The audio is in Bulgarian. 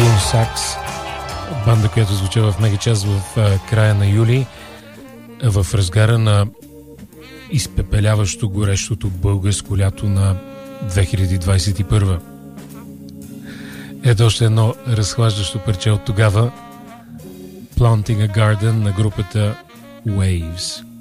Sax, банда, която звуча в Мегачас в края на юли, в разгара на изпепеляващо горещото българско лято на 2021. Ето още едно разхлаждащо парче от тогава, Planting a Garden на групата Waves.